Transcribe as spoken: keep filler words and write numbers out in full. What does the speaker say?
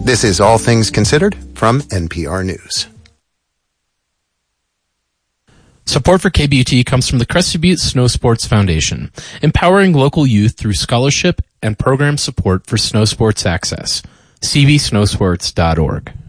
This is All Things Considered from N P R News. Support for K B U T comes from the Crested Butte Snow Sports Foundation, empowering local youth through scholarship and program support for snow sports access. c b snowsports dot org.